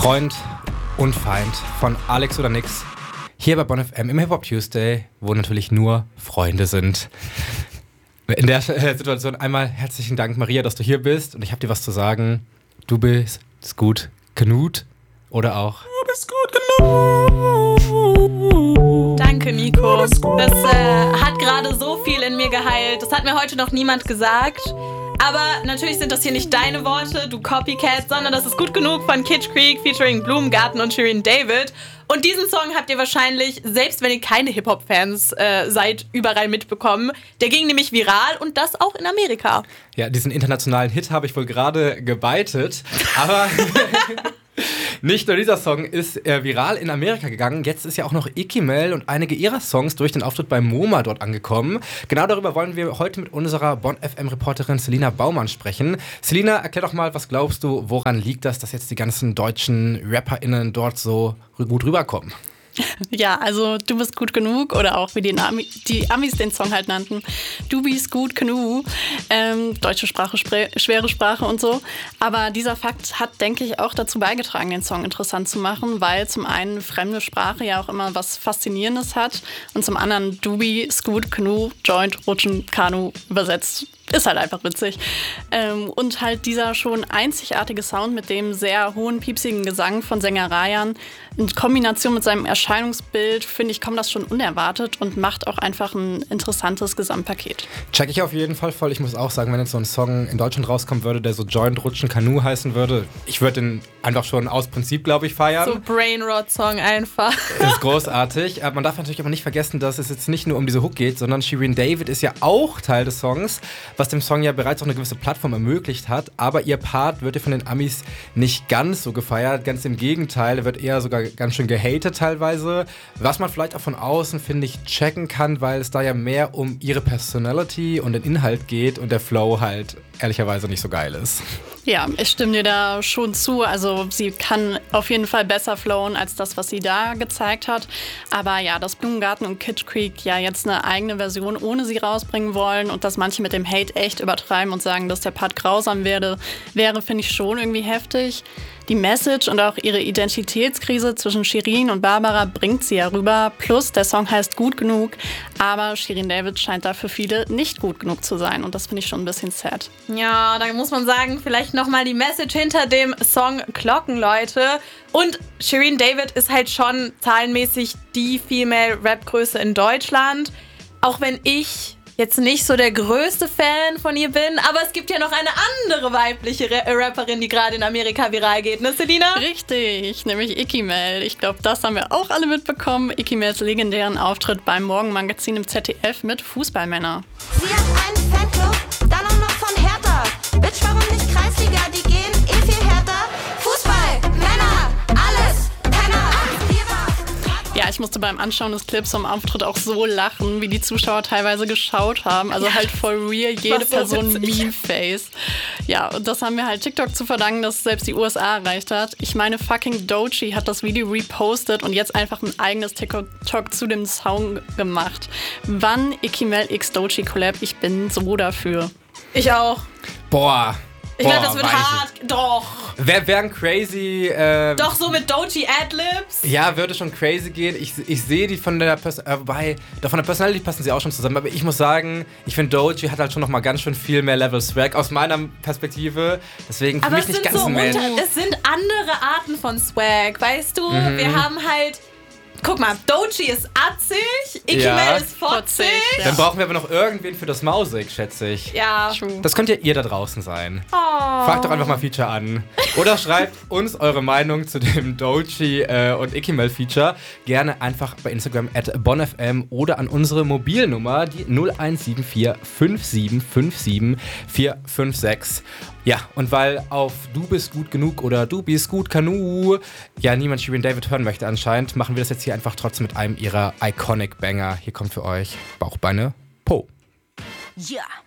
Freund und Feind von Alex oder Nix. Hier bei Bonn FM im Hip-Hop Tuesday, wo natürlich nur Freunde sind. In der Situation einmal herzlichen Dank, Maria, dass du hier bist. Und ich habe dir was zu sagen. Du bist gut genug. Oder auch... Du bist gut genug. Danke, Nico. Das hat gerade so viel in mir geheilt. Das hat mir heute noch niemand gesagt. Aber natürlich sind das hier nicht deine Worte, du Copycat, sondern das ist gut genug von Kitsch Creek featuring Blumengarten und Shirin David. Und diesen Song habt ihr wahrscheinlich, selbst wenn ihr keine Hip-Hop-Fans seid, überall mitbekommen. Der ging nämlich viral und das auch in Amerika. Ja, diesen internationalen Hit habe ich wohl gerade gebeitet, aber... Nicht nur dieser Song ist viral in Amerika gegangen, jetzt ist ja auch noch Ikimel und einige ihrer Songs durch den Auftritt bei MoMA dort angekommen. Genau darüber wollen wir heute mit unserer Bonn-FM-Reporterin Selina Baumann sprechen. Selina, erklär doch mal, was glaubst du, woran liegt das, dass jetzt die ganzen deutschen RapperInnen dort so gut rüberkommen? Ja, also du bist gut genug oder auch wie die Amis den Song halt nannten, du bist gut genug, deutsche Sprache, schwere Sprache und so. Aber dieser Fakt hat, denke ich, auch dazu beigetragen, den Song interessant zu machen, weil zum einen fremde Sprache ja auch immer was Faszinierendes hat und zum anderen du bist gut genug, Joint, Rutschen, Kanu übersetzt. Ist halt einfach witzig. Und halt dieser schon einzigartige Sound mit dem sehr hohen, piepsigen Gesang von Sänger Rayan in Kombination mit seinem Erscheinungsbild, finde ich, kommt das schon unerwartet und macht auch einfach ein interessantes Gesamtpaket. Check ich auf jeden Fall voll. Ich muss auch sagen, wenn jetzt so ein Song in Deutschland rauskommen würde, der so Joint, Rutschen, Kanu heißen würde, ich würde den einfach schon aus Prinzip, glaube ich, feiern. So Brainrot-Song einfach. Das ist großartig. Man darf natürlich aber nicht vergessen, dass es jetzt nicht nur um diese Hook geht, sondern Shirin David ist ja auch Teil des Songs, was dem Song ja bereits auch eine gewisse Plattform ermöglicht hat. Aber ihr Part wird ja von den Amis nicht ganz so gefeiert. Ganz im Gegenteil, er wird eher sogar ganz schön gehatet teilweise. Was man vielleicht auch von außen, finde ich, checken kann, weil es da ja mehr um ihre Personality und den Inhalt geht und der Flow halt ehrlicherweise nicht so geil ist. Ja, ich stimme dir da schon zu. Also sie kann auf jeden Fall besser flowen als das, was sie da gezeigt hat. Aber ja, dass Blumengarten und Kitsch Creek ja jetzt eine eigene Version ohne sie rausbringen wollen und dass manche mit dem Hate echt übertreiben und sagen, dass der Part grausam wäre, finde ich schon irgendwie heftig. Die Message und auch ihre Identitätskrise zwischen Shirin und Barbara bringt sie ja rüber. Plus, der Song heißt gut genug, aber Shirin David scheint da für viele nicht gut genug zu sein. Und das finde ich schon ein bisschen sad. Ja, da muss man sagen, vielleicht nochmal die Message hinter dem Song Glockenleute. Und Shirin David ist halt schon zahlenmäßig die Female-Rap-Größe in Deutschland. Auch wenn ich jetzt nicht so der größte Fan von ihr bin, aber es gibt ja noch eine andere weibliche Rapperin, die gerade in Amerika viral geht, ne, Selina? Richtig, nämlich Ikimel. Ich glaube, das haben wir auch alle mitbekommen. Ikimels legendären Auftritt beim Morgenmagazin im ZDF mit Fußballmänner. Sie hat einen Fanclub, dann auch noch von Hertha. Bitch, warum nicht Kreisliga? Die gehen viel härter. Fußball, Männer, alles, Penner. Ja, ich musste beim Anschauen des Clips vom Auftritt auch so lachen, wie die Zuschauer teilweise geschaut haben. Also halt for real, jede so Person Meme-Face. Ja, und das haben wir halt TikTok zu verdanken, dass es selbst die USA erreicht hat. Ich meine, fucking Doechii hat das Video repostet und jetzt einfach ein eigenes TikTok zu dem Song gemacht. Wann Ikimel x Doechii Collab? Ich bin so dafür. Ich auch. Boah, Ich glaube, das wird hart. Doch. Wären crazy. Doch, so mit Doechii Adlibs. Ja, würde schon crazy gehen. Ich sehe die von der Personality passen sie auch schon zusammen. Aber ich muss sagen, ich finde Doechii hat halt schon noch mal ganz schön viel mehr Level Swag aus meiner Perspektive. Deswegen für mich nicht ganz ein Match. Es sind andere Arten von Swag, weißt du? Wir haben halt... Guck mal, Doechii ist atzig, Ikimel ist fotzig. Ja. Dann brauchen wir aber noch irgendwen für das Mausig, schätze ich. Ja. Das könnt ihr da draußen sein. Oh. Fragt doch einfach mal Feature an. Oder schreibt uns eure Meinung zu dem Doechii und Ikimel Feature gerne einfach bei Instagram @bonnfm oder an unsere Mobilnummer, die 0174 5757 456. Ja, und weil auf Du bist gut genug oder Du bist gut Kanu ja niemand Shirin David hören möchte anscheinend, machen wir das jetzt hier einfach trotzdem mit einem ihrer Iconic Banger. Hier kommt für euch Bauchbeine Po. Ja.